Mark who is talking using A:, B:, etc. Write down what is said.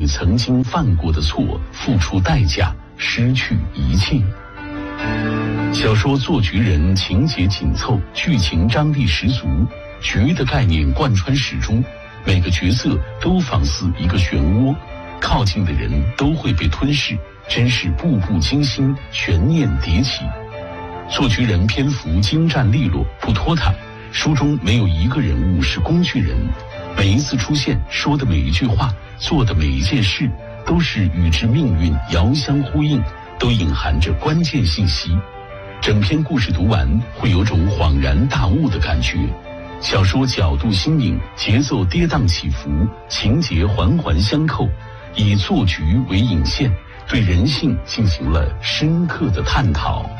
A: 曾经犯过的错，付出代价，失去一切。小说做局人情节紧凑，剧情张力十足，局的概念贯穿始终，每个角色都仿似一个漩涡，靠近的人都会被吞噬，真是步步惊心，悬念迭起。做局人篇幅精湛利落，不拖沓，书中没有一个人物是工具人，每一次出现，说的每一句话，做的每一件事，都是与之命运遥相呼应，都隐含着关键信息。整篇故事读完，会有种恍然大悟的感觉。小说角度新颖，节奏跌宕起伏，情节环环相扣，以做局为引线，对人性进行了深刻的探讨。